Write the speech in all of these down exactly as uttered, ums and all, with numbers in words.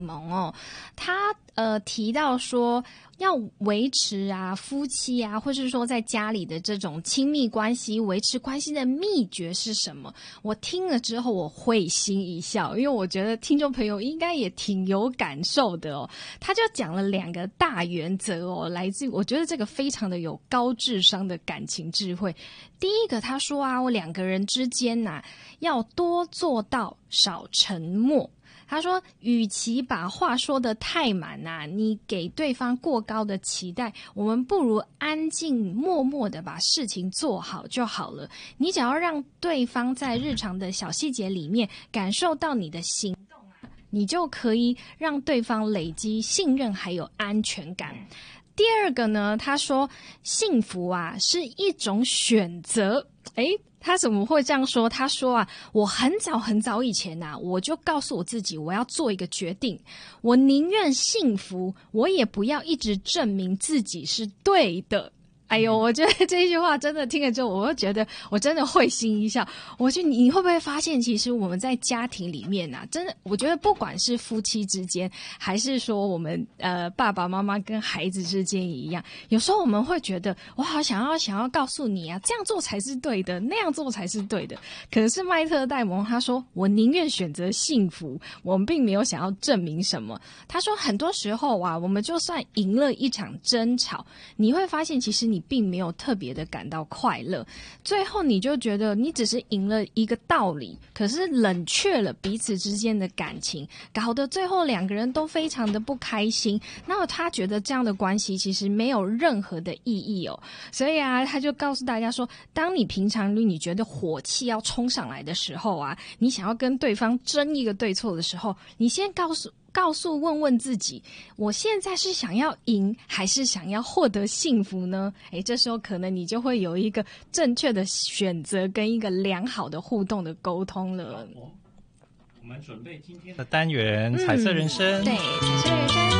蒙哦，他呃提到说要维持啊夫妻啊，或是说在家里的这种亲密关系，维持关系的秘诀是什么？我听了之后我会心一笑，因为我觉得听众朋友应该也挺有感受的哦。他就讲了两个大原则哦，来自于我觉得这个非常的有高智商的感情智慧。第一个他说啊，我两个人之间啊要多做到少沉默。他说与其把话说得太满啊，你给对方过高的期待，我们不如安静默默地把事情做好就好了。你只要让对方在日常的小细节里面感受到你的行动啊，你就可以让对方累积信任还有安全感。第二个呢，他说幸福啊是一种选择。诶他怎么会这样说？他说啊，我很早很早以前啊，我就告诉我自己，我要做一个决定，我宁愿幸福，我也不要一直证明自己是对的。哎呦，我觉得这句话真的听了之后，我会觉得我真的会心一笑。我觉得你会不会发现，其实我们在家庭里面啊，真的，我觉得不管是夫妻之间，还是说我们呃爸爸妈妈跟孩子之间一样，有时候我们会觉得，我好想要想要告诉你啊，这样做才是对的，那样做才是对的。可是麦特戴蒙他说，我宁愿选择幸福，我们并没有想要证明什么。他说，很多时候啊，我们就算赢了一场争吵，你会发现其实你并没有特别的感到快乐，最后你就觉得你只是赢了一个道理，可是冷却了彼此之间的感情，搞得最后两个人都非常的不开心。那他觉得这样的关系其实没有任何的意义哦，所以啊，他就告诉大家说，当你平常你觉得火气要冲上来的时候啊，你想要跟对方争一个对错的时候，你先告诉告诉问问自己，我现在是想要赢还是想要获得幸福呢？诶，这时候可能你就会有一个正确的选择跟一个良好的互动的沟通了。 我们准备今天的单元彩色人生、 嗯、对，彩色人生。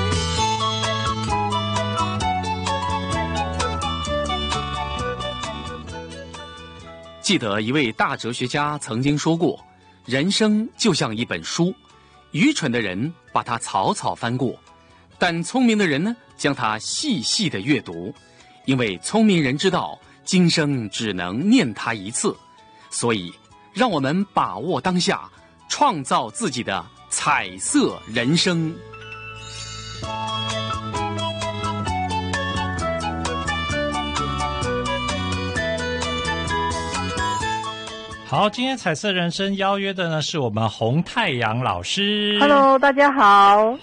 记得一位大哲学家曾经说过，人生就像一本书，愚蠢的人把它草草翻过，但聪明的人呢，将它细细的阅读，因为聪明人知道今生只能念它一次，所以让我们把握当下，创造自己的彩色人生。 好，今天彩色人生邀约的呢是我们洪太阳老师。 Hello， 大家好。